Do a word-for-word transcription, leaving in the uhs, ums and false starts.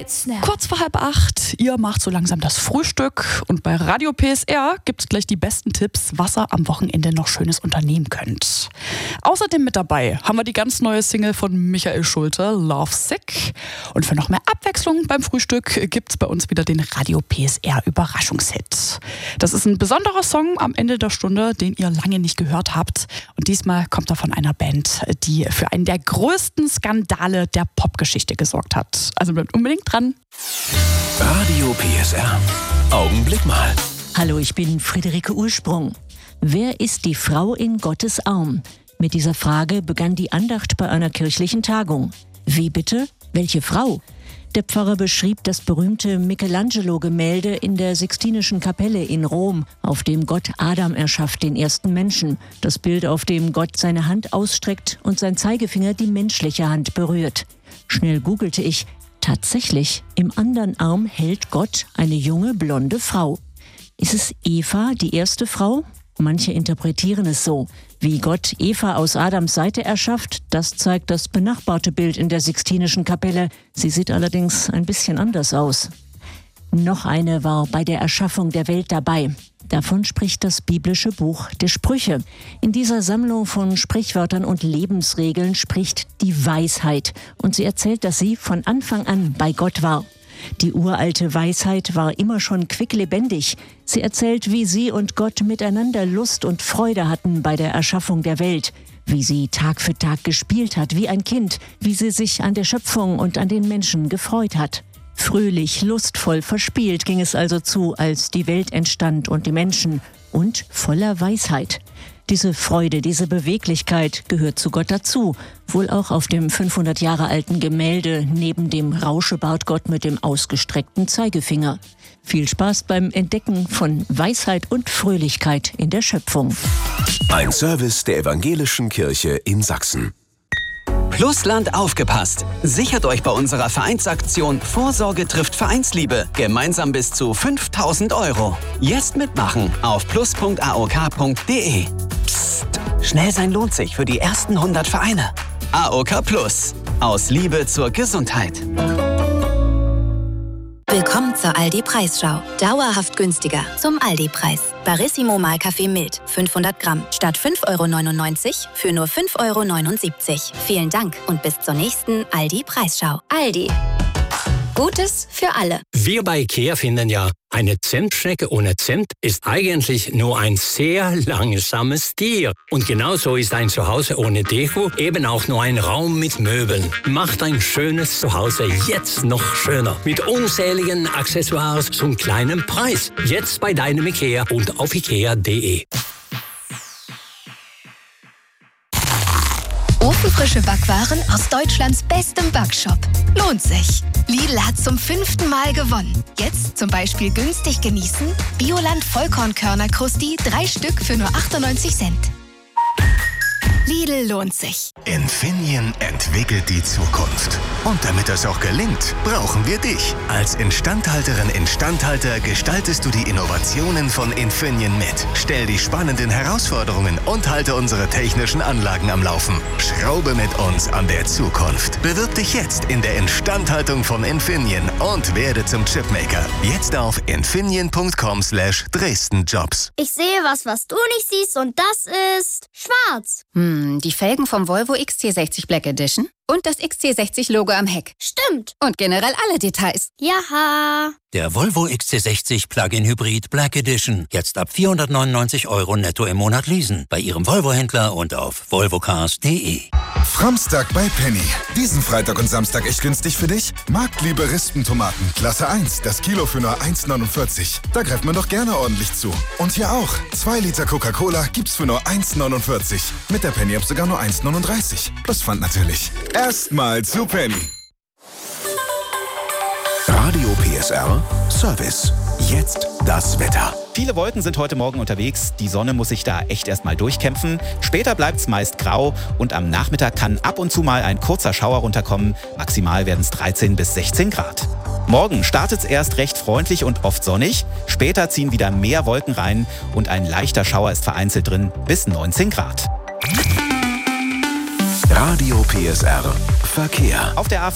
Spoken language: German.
Kurz vor halb acht, ihr macht so langsam das Frühstück und bei Radio P S R gibt's gleich die besten Tipps, was ihr am Wochenende noch Schönes unternehmen könnt. Außerdem mit dabei haben wir die ganz neue Single von Michael Schulte, Love Sick. Und für noch mehr Abwechslung beim Frühstück gibt's bei uns wieder den Radio P S R Überraschungshit. Das ist ein besonderer Song am Ende der Stunde, den ihr lange nicht gehört habt. Und diesmal kommt er von einer Band, die für einen der größten Skandale der Popgeschichte gesorgt hat. Also bleibt unbedingt dran. Radio P S R. Augenblick mal. Hallo, ich bin Friederike Ursprung. Wer ist die Frau in Gottes Arm? Mit dieser Frage begann die Andacht bei einer kirchlichen Tagung. Wie bitte? Welche Frau? Der Pfarrer beschrieb das berühmte Michelangelo-Gemälde in der Sixtinischen Kapelle in Rom, auf dem Gott Adam erschafft, den ersten Menschen. Das Bild, auf dem Gott seine Hand ausstreckt und sein Zeigefinger die menschliche Hand berührt. Schnell googelte ich. Tatsächlich, im anderen Arm hält Gott eine junge, blonde Frau. Ist es Eva, die erste Frau? Manche interpretieren es so. Wie Gott Eva aus Adams Seite erschafft, das zeigt das benachbarte Bild in der Sixtinischen Kapelle. Sie sieht allerdings ein bisschen anders aus. Noch eine war bei der Erschaffung der Welt dabei. Davon spricht das biblische Buch der Sprüche. In dieser Sammlung von Sprichwörtern und Lebensregeln spricht die Weisheit. Und sie erzählt, dass sie von Anfang an bei Gott war. Die uralte Weisheit war immer schon quicklebendig. Sie erzählt, wie sie und Gott miteinander Lust und Freude hatten bei der Erschaffung der Welt. Wie sie Tag für Tag gespielt hat, wie ein Kind. Wie sie sich an der Schöpfung und an den Menschen gefreut hat. Fröhlich, lustvoll, verspielt ging es also zu, als die Welt entstand und die Menschen. Und voller Weisheit. Diese Freude, diese Beweglichkeit gehört zu Gott dazu. Wohl auch auf dem fünfhundert Jahre alten Gemälde neben dem Rauschebartgott mit dem ausgestreckten Zeigefinger. Viel Spaß beim Entdecken von Weisheit und Fröhlichkeit in der Schöpfung. Ein Service der Evangelischen Kirche in Sachsen. Plusland aufgepasst! Sichert euch bei unserer Vereinsaktion Vorsorge trifft Vereinsliebe gemeinsam bis zu fünftausend Euro. Jetzt mitmachen auf plus punkt a o k punkt d e. Psst! Schnell sein lohnt sich für die ersten hundert Vereine. A O K Plus. Aus Liebe zur Gesundheit. Willkommen zur Aldi-Preisschau. Dauerhaft günstiger zum Aldi-Preis. Barissimo Mahlkaffee mild, fünfhundert Gramm, statt fünf Euro neunundneunzig für nur fünf Euro neunundsiebzig. Vielen Dank und bis zur nächsten Aldi-Preisschau. Aldi. Gutes für alle. Wir bei IKEA finden ja, eine Zimtschnecke ohne Zimt ist eigentlich nur ein sehr langsames Tier. Und genauso ist ein Zuhause ohne Deko eben auch nur ein Raum mit Möbeln. Macht ein schönes Zuhause jetzt noch schöner. Mit unzähligen Accessoires zum kleinen Preis. Jetzt bei deinem IKEA und auf ikea punkt de. Ofenfrische Backwaren aus Deutschlands bestem Backshop. Lohnt sich. Lidl hat zum fünften Mal gewonnen. Jetzt zum Beispiel günstig genießen. Bioland Vollkornkörner Krusti, drei Stück für nur achtundneunzig Cent. Lidl lohnt sich. Infineon entwickelt die Zukunft. Und damit das auch gelingt, brauchen wir dich. Als Instandhalterin, Instandhalter gestaltest du die Innovationen von Infineon mit. Stell die spannenden Herausforderungen und halte unsere technischen Anlagen am Laufen. Schraube mit uns an der Zukunft. Bewirb dich jetzt in der Instandhaltung von Infineon und werde zum Chipmaker. Jetzt auf infineon punkt com slash Dresden Jobs. Ich sehe was, was du nicht siehst, und das ist schwarz. Hm, die Felgen vom Volvo X C sechzig Black Edition und das X C sechzig Logo am Heck. Stimmt. Und generell alle Details. Jaha. Der Volvo X C sechzig Plug-in Hybrid Black Edition. Jetzt ab vierhundertneunundneunzig Euro netto im Monat leasen. Bei Ihrem Volvo-Händler und auf volvocars punkt de. Framstag bei Penny. Diesen Freitag und Samstag echt günstig für dich? Marktliebe Rispentomaten, Klasse eins, das Kilo für nur eins neunundvierzig. Da greift man doch gerne ordentlich zu. Und hier auch. zwei Liter Coca-Cola gibt's für nur eins neunundvierzig. Mit der Penny-App sogar nur eins neununddreißig. Plus Pfand natürlich. Erstmal zu Penny. Radio P S R Service. Jetzt das Wetter. Viele Wolken sind heute Morgen unterwegs. Die Sonne muss sich da echt erstmal durchkämpfen. Später bleibt es meist grau und am Nachmittag kann ab und zu mal ein kurzer Schauer runterkommen. Maximal werden es dreizehn bis sechzehn Grad. Morgen startet es erst recht freundlich und oft sonnig. Später ziehen wieder mehr Wolken rein und ein leichter Schauer ist vereinzelt drin bis neunzehn Grad. Radio P S R Verkehr. Auf der A